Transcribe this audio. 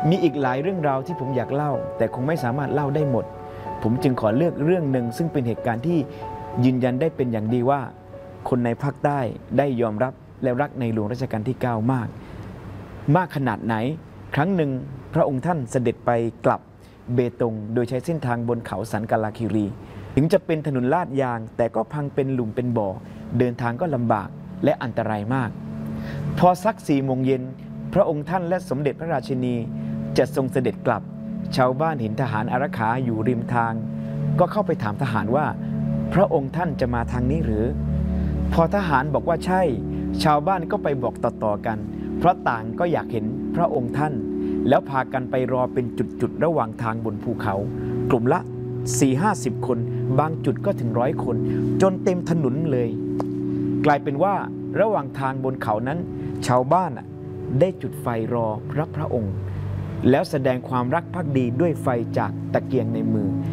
มีอีกหลายเรื่องราวที่ผมอยากเล่าแต่คงไม่สามารถเล่าได้หมดผมจึงขอเลือกเรื่องหนึ่งซึ่งเป็นเหตุการณ์ที่ยืนยันได้เป็นอย่างดีว่าคนในภาคใต้ได้ยอมรับและรักในหลวงรัชกาลที่9มากขนาดไหนครั้งหนึ่งพระองค์ท่านเสด็จไปกลับเบตงโดยใช้เส้นทางบนเขาสันกาลาคีรีถึงจะเป็นถนนลาดยางแต่ก็พังเป็นหลุมเป็นบ่อเดินทางก็ลำบากและอันตรายมากพอสัก4 โมงเย็นพระองค์ท่านและสมเด็จพระราชินีจะทรงเสด็จกลับชาวบ้านเห็นทหารอารักขาอยู่ริมทางก็เข้าไปถามทหารว่าพระองค์ท่านจะมาทางนี้หรือพอทหารบอกว่าใช่ชาวบ้านก็ไปบอกต่อๆกันเพราะต่างก็อยากเห็นพระองค์ท่านแล้วพากันไปรอเป็นจุดๆระหว่างทางบนภูเขากลุ่มละ 40-50 คนบางจุดก็ถึง100 คนจนเต็มถนนเลยกลายเป็นว่าระหว่างทางบนเขานั้นชาวบ้านได้จุดไฟรอรับพระองค์แล้วแสดงความรักภักดีด้วยไฟจากตะเกียงในมือ